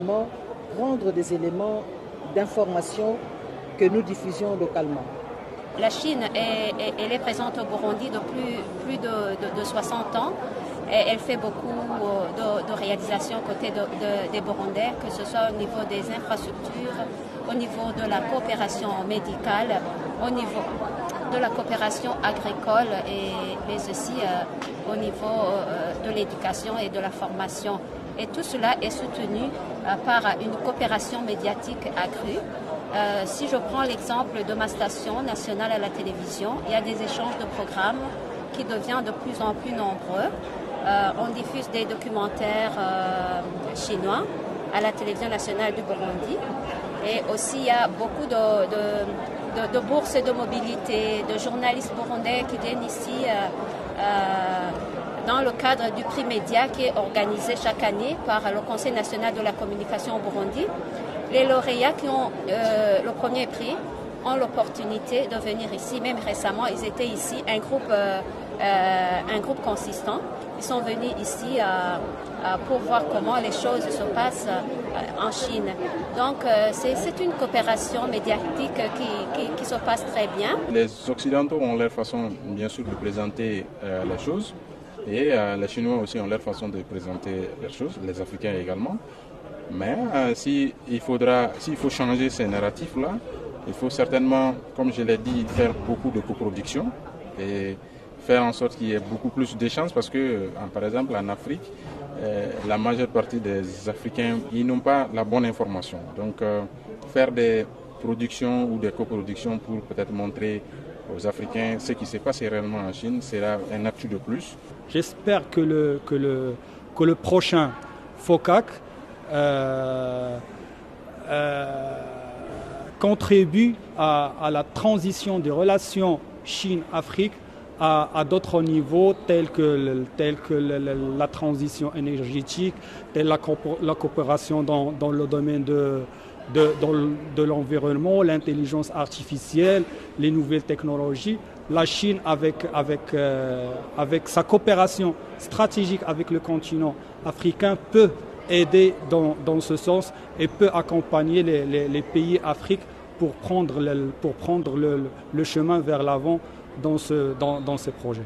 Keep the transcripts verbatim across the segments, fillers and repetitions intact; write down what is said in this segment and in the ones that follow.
Rendre des éléments d'information que nous diffusions localement. La Chine est, est, elle est présente au Burundi depuis plus de, de, de soixante ans. Et elle fait beaucoup de, de réalisations aux côtés de, de, des Burundais, que ce soit au niveau des infrastructures, au niveau de la coopération médicale, au niveau de la coopération agricole et mais aussi euh, au niveau euh, de l'éducation et de la formation. Et tout cela est soutenu euh, par une coopération médiatique accrue. Euh, si je prends l'exemple de ma station nationale à la télévision, il y a des échanges de programmes qui deviennent de plus en plus nombreux. Euh, on diffuse des documentaires euh, chinois à la télévision nationale du Burundi. Et aussi, il y a beaucoup de, de, de, de bourses de mobilité, de journalistes burundais qui viennent ici euh, euh, dans le cadre du prix Média qui est organisé chaque année par le Conseil national de la communication au Burundi. Les lauréats qui ont euh, le premier prix ont l'opportunité de venir ici. Même récemment, ils étaient ici, un groupe, euh, euh, un groupe consistant. Ils sont venus ici euh, euh, pour voir comment les choses se passent euh, en Chine. Donc, euh, c'est, c'est une coopération médiatique qui, qui, qui se passe très bien. Les Occidentaux ont leur façon, bien sûr, de présenter euh, les choses. Et euh, les Chinois aussi ont leur façon de présenter les choses, les Africains également. Mais euh, si il faudra, s'il faut changer ces narratifs-là, il faut certainement, comme je l'ai dit, faire beaucoup de coproduction et faire en sorte qu'il y ait beaucoup plus de chances parce que, euh, par exemple, en Afrique, euh, la majeure partie des Africains, ils n'ont pas la bonne information. Donc, euh, faire des productions ou des coproductions pour peut-être montrer aux Africains ce qui s'est passé réellement en Chine sera un atout de plus. J'espère que le, que le, que le prochain FOCAC euh, euh, contribue à, à la transition des relations Chine-Afrique à, à d'autres niveaux tels que, tels que la, la, la transition énergétique, telle la, la coopération dans, dans le domaine de, de, dans le, de l'environnement, l'intelligence artificielle, les nouvelles technologies. La Chine, avec, avec, euh, avec sa coopération stratégique avec le continent africain, peut aider dans, dans ce sens et peut accompagner les, les, les pays africains pour prendre, le, pour prendre le, le chemin vers l'avant dans, ce, dans, dans ces projets.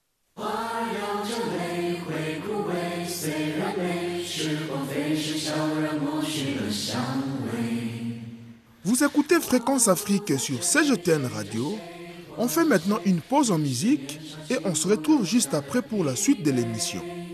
Vous écoutez Fréquence Afrique sur C G T N Radio. On fait maintenant une pause en musique et on se retrouve juste après pour la suite de l'émission.